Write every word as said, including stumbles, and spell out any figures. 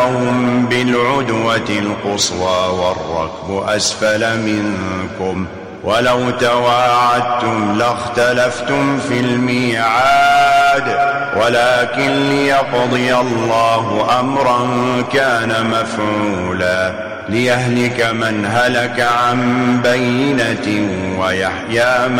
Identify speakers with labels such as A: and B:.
A: وهم بالعدوة القصوى والركب أسفل منكم ولو تواعدتم لاختلفتم في الميعاد ولكن ليقضي الله أمرا كان مفعولا ليهلك من هلك عن بينة ويحيى